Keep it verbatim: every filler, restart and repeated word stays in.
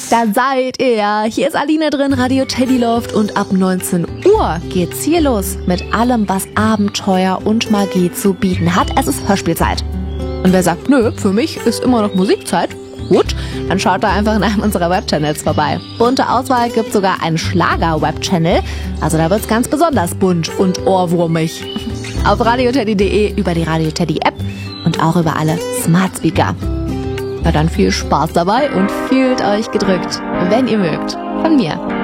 Da seid ihr. Hier ist Alina drin, Radio Teddy Loft, und ab neunzehn Uhr geht's hier los mit allem, was Abenteuer und Magie zu bieten hat. Es ist Hörspielzeit. Und wer sagt, nö, für mich ist immer noch Musikzeit, gut, dann schaut da einfach in einem unserer Webchannels vorbei. Bunte Auswahl gibt sogar einen Schlager-Webchannel, also da wird's ganz besonders bunt und ohrwurmig. Auf radioteddy punkt de, über die Radio Teddy App und auch über alle Smart Speaker. Na dann viel Spaß dabei und fühlt euch gedrückt, wenn ihr mögt. Von mir.